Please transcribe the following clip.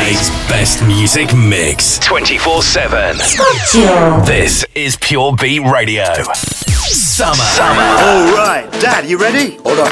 UK's best music mix 24/7. This is Pure Beat Radio. Summer. All right, Dad, you ready? Hold on.